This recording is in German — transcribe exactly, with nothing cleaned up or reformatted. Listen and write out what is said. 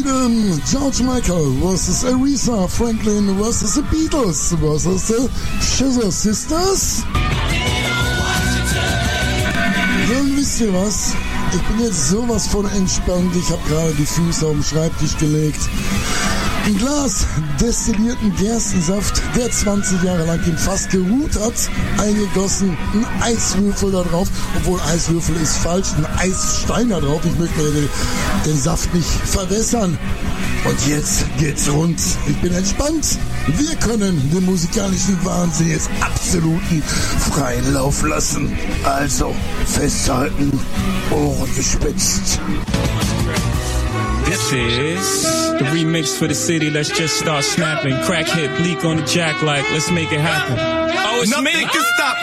Freedom, George Michael versus Aretha Franklin versus the Beatles versus the Scissor Sisters. Dann wisst ihr was? Ich bin jetzt sowas von entspannt. Ich habe gerade die Füße auf den Schreibtisch gelegt. Ein Glas destillierten Gerstensaft, der zwanzig Jahre lang im Fass geruht hat, eingegossen, ein Eiswürfel da drauf, obwohl Eiswürfel ist falsch, ein Eisstein da drauf. Ich möchte den, den Saft nicht verwässern. Und jetzt geht's rund. Ich bin entspannt. Wir können den musikalischen Wahnsinn jetzt absoluten freien Lauf lassen. Also festhalten, Ohren gespitzt. This is the remix for the city. Let's just start snapping. Crackhead Bleak on the jack like, let's make it happen. Oh, it's Nothing me. can stop